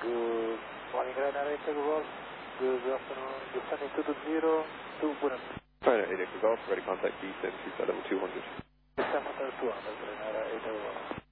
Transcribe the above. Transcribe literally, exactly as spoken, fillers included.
Good morning, Ryanair eight Echo Golf. Good afternoon, descending to the zero, two Buenos. Ryanair eight Echo Golf, ready contact descend to level two hundred. Descend to two hundred, Ryanair eight Echo Golf.